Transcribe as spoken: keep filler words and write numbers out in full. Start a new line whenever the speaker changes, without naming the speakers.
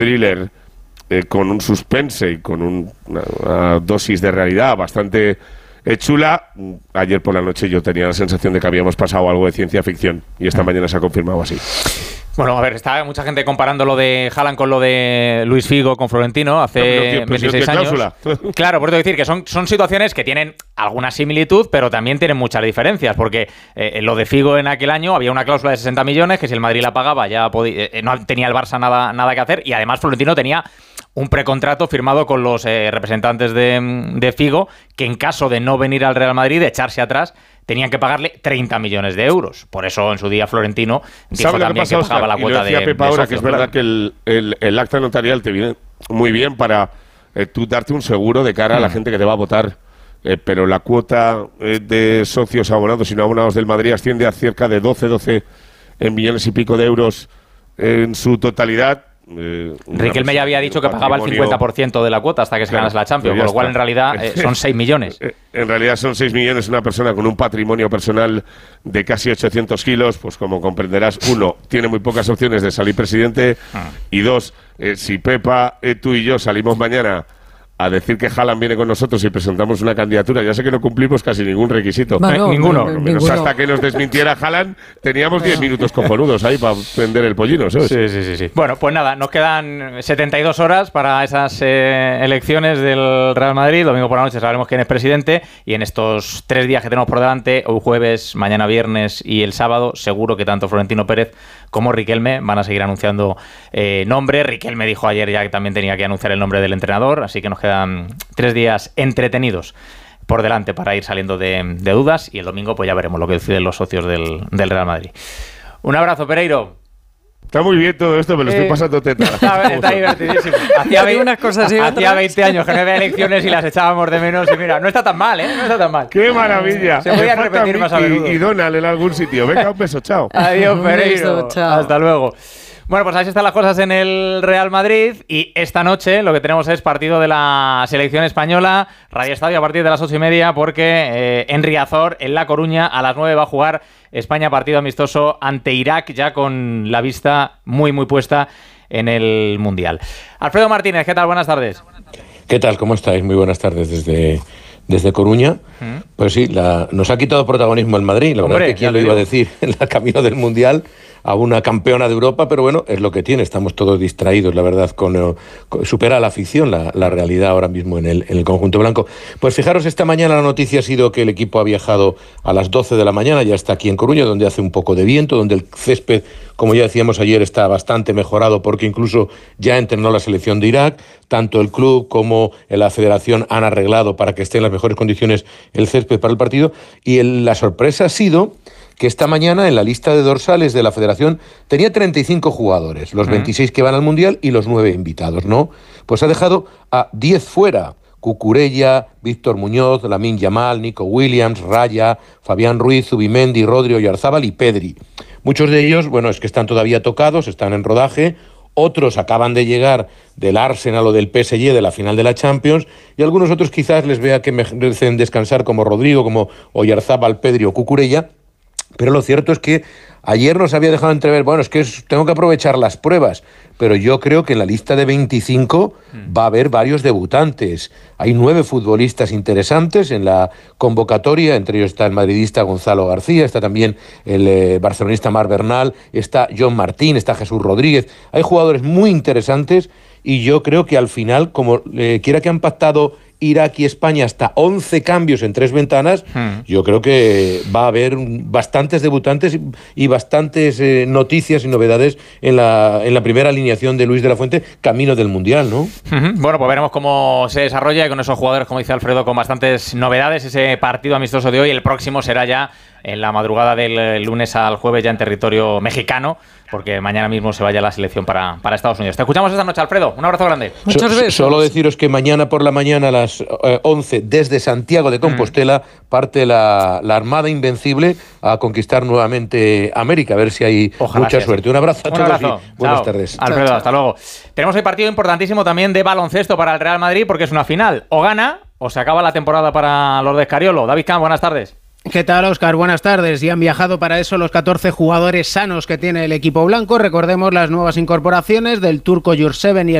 thriller eh, con un suspense y con un, una, una dosis de realidad bastante eh, chula. Ayer por la noche yo tenía la sensación de que habíamos pasado algo de ciencia ficción y esta mañana se ha confirmado así.
Bueno, a ver, está mucha gente comparando lo de Haaland con lo de Luis Figo con Florentino hace no, pero, tío, pero veintiséis años. Claro, por eso decir que son, son situaciones que tienen alguna similitud, pero también tienen muchas diferencias, porque eh, lo de Figo en aquel año había una cláusula de sesenta millones que si el Madrid la pagaba ya podía, eh, no tenía el Barça nada, nada que hacer, y además Florentino tenía un precontrato firmado con los eh, representantes de, de Figo, que en caso de no venir al Real Madrid, de echarse atrás, tenían que pagarle treinta millones de euros. Por eso en su día Florentino dijo también que, que pagaba la cuota de,
Pepa
de
ahora,
socio,
que es verdad que el, el, el acta notarial te viene muy bien para eh, tú darte un seguro de cara a la mm. gente que te va a votar, eh, pero la cuota eh, de socios abonados y no abonados del Madrid asciende a cerca de doce, doce millones y pico de euros en su totalidad. Eh,
Riquelme ya había dicho que pagaba el cincuenta por ciento de la cuota hasta que se claro, ganase la Champions, con lo cual en realidad eh, son seis millones.
En realidad son seis millones, una persona con un patrimonio personal de casi ochocientos kilos, pues como comprenderás, uno, tiene muy pocas opciones de salir presidente, ah. y dos, eh, si Pepa, eh, tú y yo salimos mañana a decir que Haaland viene con nosotros y presentamos una candidatura, ya sé que no cumplimos casi ningún requisito.
Bueno, eh, ninguno.
Por lo menos ninguno. Hasta que nos desmintiera Haaland, teníamos diez minutos cojonudos ahí para vender el pollino, ¿sabes?
Sí, sí, sí, sí. Bueno, pues nada, nos quedan setenta y dos horas para esas eh, elecciones del Real Madrid. Domingo por la noche sabremos quién es presidente, y en estos tres días que tenemos por delante, hoy jueves, mañana viernes y el sábado, seguro que tanto Florentino Pérez como Riquelme van a seguir anunciando eh, nombres. Riquelme dijo ayer ya que también tenía que anunciar el nombre del entrenador, así que nos queda tres días entretenidos por delante para ir saliendo de, de dudas, y el domingo pues ya veremos lo que deciden los socios del, del Real Madrid. Un abrazo, Pereiro.
Está muy bien todo esto, me lo eh, estoy pasando teta.
Está, está divertidísimo. Hacía, veinte, unas cosas y hacía veinte años que no había elecciones y las echábamos de menos, y mira, no está tan mal, ¿eh? No está tan mal.
¡Qué maravilla!
Se podían repetir más a menudo.
Y, y Donald en algún sitio. Venga, un beso, chao.
Adiós, Pereiro. Chao. Hasta luego. Bueno, pues así están las cosas en el Real Madrid, y esta noche lo que tenemos es partido de la selección española, Radio Estadio a partir de las ocho y media, porque eh, en Riazor, en La Coruña, a las nueve va a jugar España partido amistoso ante Irak, ya con la vista muy, muy puesta en el Mundial. Alfredo Martínez, ¿qué tal? Buenas tardes.
¿Qué tal? ¿Cómo estáis? Muy buenas tardes desde... Desde Coruña, ¿Mm? Pues sí, la, nos ha quitado protagonismo el Madrid. La Hombre, verdad es que quién lo iba a decir en el camino del Mundial a una campeona de Europa, pero bueno, es lo que tiene. Estamos todos distraídos, la verdad, con, con supera la ficción, la, la realidad ahora mismo en el, en el conjunto blanco. Pues fijaros, esta mañana la noticia ha sido que el equipo ha viajado a las doce de la mañana, ya está aquí en Coruña, donde hace un poco de viento, donde el césped, como ya decíamos ayer, está bastante mejorado, porque incluso ya entrenó la selección de Irak. Tanto el club como la federación han arreglado para que esté en las mejores condiciones el césped para el partido, y el, la sorpresa ha sido que esta mañana en la lista de dorsales de la federación tenía treinta y cinco jugadores, los veintiséis que van al Mundial y los nueve invitados, ¿no? Pues ha dejado a diez fuera: Cucurella, Víctor Muñoz, Lamine Yamal, Nico Williams, Raya, Fabián Ruiz, Zubimendi, Rodri Oyarzábal y Pedri. Muchos de ellos, bueno, es que están todavía tocados, están en rodaje. Otros acaban de llegar del Arsenal o del P S G de la final de la Champions, y algunos otros quizás les vea que merecen descansar, como Rodrigo, como Oyarzábal, Pedri o Cucurella. Pero lo cierto es que ayer nos había dejado entrever, bueno, es que tengo que aprovechar las pruebas, pero yo creo que en la lista de veinticinco va a haber varios debutantes. Hay nueve futbolistas interesantes en la convocatoria, entre ellos está el madridista Gonzalo García, está también el eh, barcelonista Marc Bernal, está John Martín, está Jesús Rodríguez. Hay jugadores muy interesantes, y yo creo que al final, como eh, quiera que han pactado Irak y España hasta once cambios en tres ventanas, hmm. yo creo que va a haber bastantes debutantes y bastantes eh, noticias y novedades en la, en la primera alineación de Luis de la Fuente, camino del Mundial, ¿no?
Uh-huh. Bueno, pues veremos cómo se desarrolla, y con esos jugadores, como dice Alfredo, con bastantes novedades, ese partido amistoso de hoy. El próximo será ya en la madrugada del lunes al jueves, ya en territorio mexicano, porque mañana mismo se vaya la selección para, para Estados Unidos. Te escuchamos esta noche, Alfredo. Un abrazo grande.
Muchas veces. So, solo deciros que mañana por la mañana a las eh, once, desde Santiago de Compostela, mm. parte la, la Armada Invencible a conquistar nuevamente América. A ver si hay Ojalá mucha suerte. Un abrazo a
Un
todos
abrazo.
y buenas
Chao.
tardes.
Alfredo,
chao,
hasta
chao.
luego. Tenemos el partido importantísimo también de baloncesto para el Real Madrid, porque es una final. O gana o se acaba la temporada para los de Escariolo. David Camp, buenas tardes.
¿Qué tal, Óscar? Buenas tardes. Y han viajado para eso los catorce jugadores sanos que tiene el equipo blanco. Recordemos las nuevas incorporaciones del turco Jurseven y el